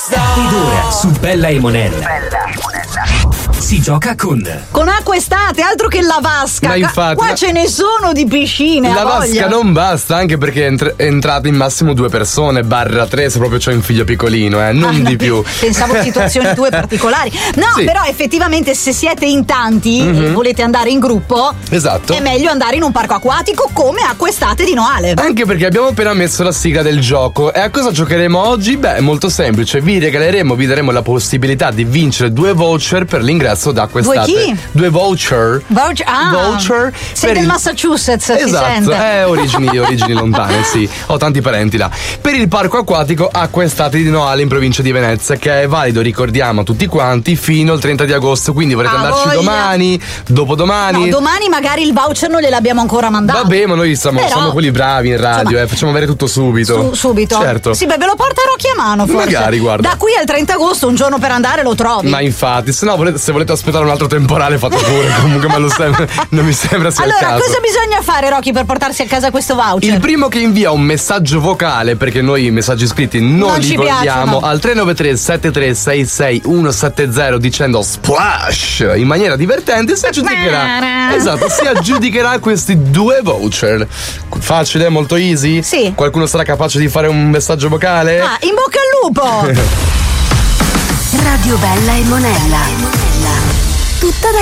Ed ora su Bella e Monella si gioca con acqua estate, altro che la vasca. Ma infatti, qua ce ne sono di piscine. La vasca non basta, anche perché entrate in massimo 2 persone, /3 se proprio c'ho un figlio piccolino, non di più. Pensavo situazioni tue particolari. No, sì. Però effettivamente se siete in tanti e volete andare in gruppo, esatto, è meglio andare in un parco acquatico come acqua estate di Noale. Anche perché abbiamo appena messo la sigla del gioco. E a cosa giocheremo oggi? Beh, è molto semplice. Vi daremo la possibilità di vincere 2 voucher per l'ingresso d'acqua estate. 2 voucher. Voucher. Sei del Massachusetts, esatto, si sente. Origini lontane, sì. Ho tanti parenti là. Per il parco acquatico Acqua Estate di Noale in provincia di Venezia, che è valido, ricordiamo a tutti quanti, fino al 30 di agosto. Quindi volete andarci domani, dopodomani? No, domani magari il voucher non gliel'abbiamo ancora mandato. Vabbè, ma noi siamo quelli bravi in radio, facciamo avere tutto subito. Subito? Certo. Sì, beh, ve lo porta Rocky a mano, forse. Magari, guarda. Da qui al 30 agosto un giorno per andare lo trovi. Ma infatti, se no se volete aspettare un altro temporale fatto pure. Comunque non mi sembra sia il caso. Allora, cosa bisogna fare, Rocky, per portarsi a casa questo voucher? Il primo che invia un messaggio vocale, perché noi i messaggi scritti non li vogliamo, al 393 7366 170 dicendo splash in maniera divertente, si aggiudicherà questi 2 voucher. Facile, molto easy? Sì. Qualcuno sarà capace di fare un messaggio vocale? In bocca al lupo! Radio Bella e Monella. Tutta da